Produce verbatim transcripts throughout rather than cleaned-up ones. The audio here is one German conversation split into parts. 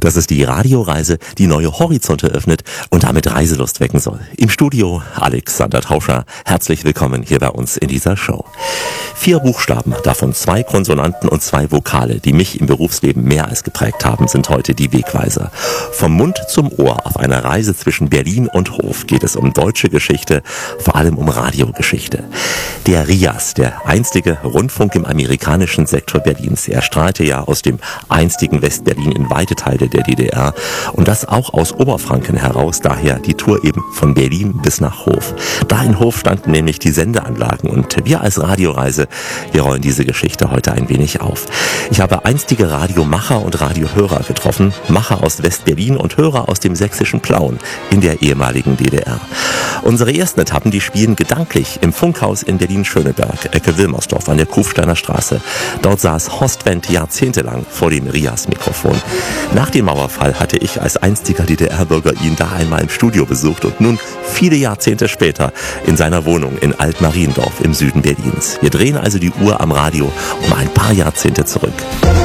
Das ist die Radioreise, die neue Horizonte öffnet und damit Reiselust wecken soll. Im Studio Alexander Tauscher. Herzlich willkommen hier bei uns in dieser Show. Vier Buchstaben, davon zwei Konsonanten und zwei Vokale, die mich im Berufsleben mehr als geprägt haben, sind heute die Wegweiser. Vom Mund zum Ohr auf einer Reise zwischen Berlin und Hof geht es um deutsche Geschichte, vor allem um Radiogeschichte. Der R I A S, der einstige Rundfunk im amerikanischen Sektor Berlins, er strahlte ja aus dem einstigen Westberlin in weite Teile der D D R und das auch aus Oberfranken heraus, daher die Tour eben von Berlin bis nach Hof. Da in Hof standen nämlich die Sendeanlagen und wir als Radioreise, wir rollen diese Geschichte heute ein wenig auf. Ich habe einstige Radiomacher und Radiohörer getroffen, Macher aus Westberlin und Hörer aus dem sächsischen Plauen in der ehemaligen D D R. Unsere ersten Etappen, die spielen gedanklich im Funkhaus in Berlin-Schöneberg, Ecke Wilmersdorf an der Kufsteiner Straße. Dort saß Horst Wendt jahrzehntelang vor dem R I A S-Mikrofon. Nach dem Mauerfall hatte ich als einstiger D D R-Bürger ihn da einmal im Studio besucht und nun viele Jahrzehnte später in seiner Wohnung in Altmariendorf im Süden Berlins. Wir drehen also die Uhr am Radio um ein paar Jahrzehnte zurück.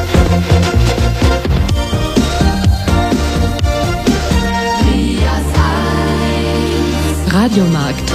Radiomarkt.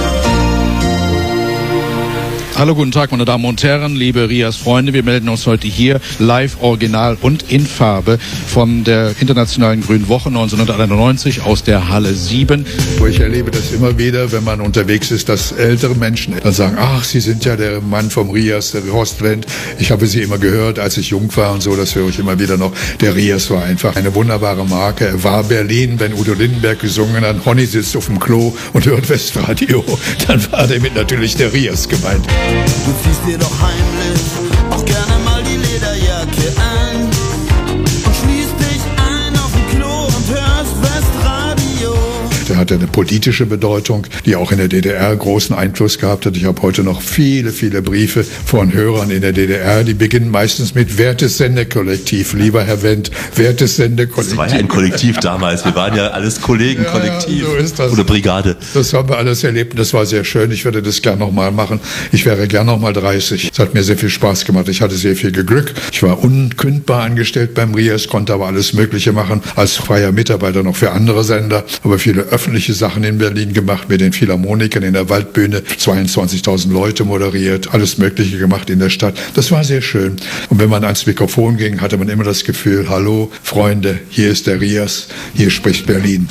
Hallo, guten Tag, meine Damen und Herren, liebe R I A S-Freunde. Wir melden uns heute hier live, original und in Farbe von der Internationalen Grünen Woche neunzehnhunderteinundneunzig aus der Halle sieben. Ich erlebe das immer wieder, wenn man unterwegs ist, dass ältere Menschen dann sagen, ach, Sie sind ja der Mann vom R I A S, der Horst Wendt. Ich habe Sie immer gehört, als ich jung war und so, das höre ich immer wieder noch. Der R I A S war einfach eine wunderbare Marke. Er war Berlin, wenn Udo Lindenberg gesungen hat, Honey sitzt auf dem Klo und hört Westradio, dann war damit natürlich der R I A S gemeint. Du ziehst dir doch heimlich auch gerne mal die Lederjacke an und schließt dich ein auf dem Klo und hörst Westradio. Der hatte eine politische Bedeutung, die auch in der D D R großen Einfluss gehabt hat. Ich habe heute noch viele, viele Briefe von Hörern in der D D R, die beginnen meistens mit Wertes Sendekollektiv. Lieber Herr Wendt, Wertes Sendekollektiv. Das war ja ein Kollektiv damals. Wir waren ja alles Kollegenkollektiv. Ja, so ist das. Oder Brigade. Das haben wir alles erlebt und das war sehr schön. Ich würde das gern nochmal machen. Ich wäre gern nochmal dreißig. Es hat mir sehr viel Spaß gemacht. Ich hatte sehr viel Glück. Ich war unkündbar angestellt beim R I A S, konnte aber alles Mögliche machen. Als freier Mitarbeiter noch für andere Sender. Aber viele öffentliche Sachen in Berlin gemacht, mit den Philharmonikern in der Waldbühne, zweiundzwanzigtausend Leute moderiert, alles Mögliche gemacht in der Stadt. Das war sehr schön. Und wenn man ans Mikrofon ging, hatte man immer das Gefühl, hallo Freunde, hier ist der R I A S, hier spricht Berlin.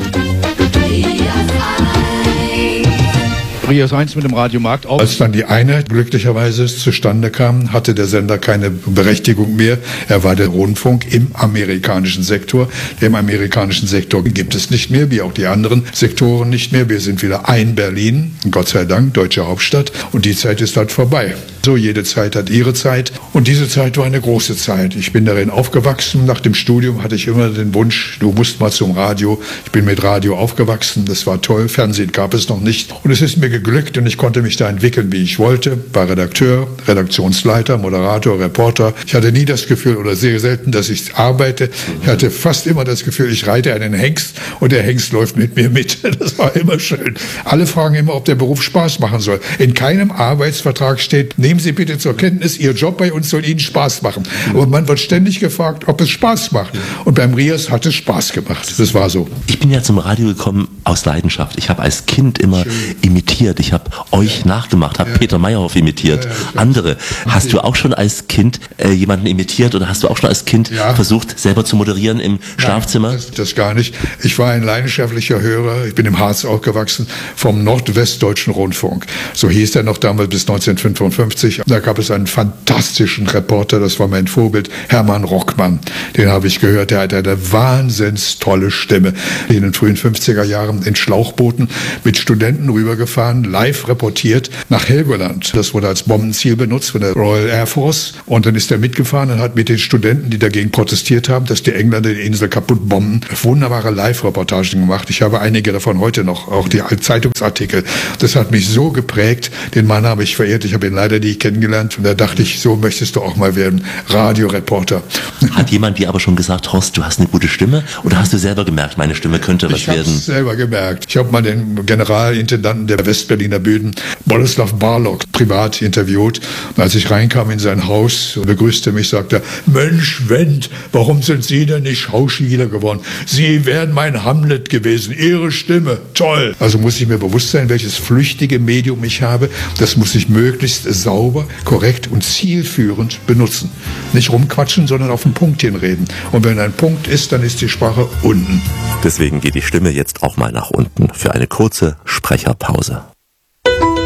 R I A S eins mit dem Radiomarkt auf. Als dann die Einheit glücklicherweise zustande kam, hatte der Sender keine Berechtigung mehr. Er war der Rundfunk im amerikanischen Sektor. Im amerikanischen Sektor gibt es nicht mehr, wie auch die anderen Sektoren nicht mehr. Wir sind wieder ein Berlin, Gott sei Dank, deutsche Hauptstadt. Und die Zeit ist halt vorbei. So, jede Zeit hat ihre Zeit. Und diese Zeit war eine große Zeit. Ich bin darin aufgewachsen. Nach dem Studium hatte ich immer den Wunsch, du musst mal zum Radio. Ich bin mit Radio aufgewachsen. Das war toll. Fernsehen gab es noch nicht. Und es ist mir geglückt und ich konnte mich da entwickeln, wie ich wollte. War Redakteur, Redaktionsleiter, Moderator, Reporter. Ich hatte nie das Gefühl oder sehr selten, dass ich arbeite. Ich hatte fast immer das Gefühl, ich reite einen Hengst und der Hengst läuft mit mir mit. Das war immer schön. Alle fragen immer, ob der Beruf Spaß machen soll. In keinem Arbeitsvertrag steht, nehmen Sie bitte zur Kenntnis, Ihr Job bei uns soll Ihnen Spaß machen. Aber man wird ständig gefragt, ob es Spaß macht. Und beim R I A S hat es Spaß gemacht. Das war so. Ich bin ja zum Radio gekommen aus Leidenschaft. Ich habe als Kind immer Schön. imitiert. Ich habe euch ja. nachgemacht, habe ja. Peter Meyerhoff imitiert, ja, ja, andere. Hast du auch schon als Kind äh, jemanden imitiert oder hast du auch schon als Kind ja. versucht, selber zu moderieren im Nein, Schlafzimmer? Das, das gar nicht. Ich war ein leidenschaftlicher Hörer. Ich bin im Harz aufgewachsen vom Nordwestdeutschen Rundfunk. So hieß er noch damals bis neunzehnhundertfünfundfünfzig. Da gab es einen fantastischen Reporter, das war mein Vorbild, Hermann Rockmann. Den habe ich gehört, der hatte eine wahnsinns tolle Stimme. In den frühen fünfziger Jahren in Schlauchbooten mit Studenten rübergefahren, live reportiert nach Helgoland. Das wurde als Bombenziel benutzt von der Royal Air Force. Und dann ist er mitgefahren und hat mit den Studenten, die dagegen protestiert haben, dass die Engländer die Insel kaputt bomben, wunderbare Live-Reportagen gemacht. Ich habe einige davon heute noch, auch die Zeitungsartikel. Das hat mich so geprägt. Den Mann habe ich verehrt. Ich habe ihn leider nie kennengelernt. Und da dachte ich, so möchtest du auch mal werden. Radioreporter. Hat jemand dir aber schon gesagt, Horst, du hast eine gute Stimme? Oder hast du selber gemerkt, meine Stimme könnte was ich werden? Ich habe es selber gemerkt. Ich habe mal den Generalintendanten der West Westberliner Bühnen, Boleslav Barlog privat interviewt. Und als ich reinkam in sein Haus, begrüßte mich, sagte er, Mensch, Wendt, warum sind Sie denn nicht Schauspieler geworden? Sie wären mein Hamlet gewesen, Ihre Stimme, toll. Also muss ich mir bewusst sein, welches flüchtige Medium ich habe. Das muss ich möglichst sauber, korrekt und zielführend benutzen. Nicht rumquatschen, sondern auf den Punkt hinreden. Und wenn ein Punkt ist, dann ist die Sprache unten. Deswegen geht die Stimme jetzt auch mal nach unten für eine kurze Sprecherpause.